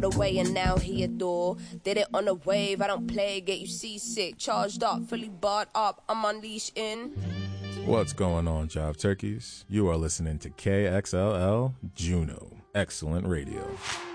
the way and now he adore. Did it on a wave, I don't play, get you seasick. Charged up, fully barred up, I'm unleashed in. What's going on, Job Turkeys? You are listening to KXLL Juno. Excellent radio.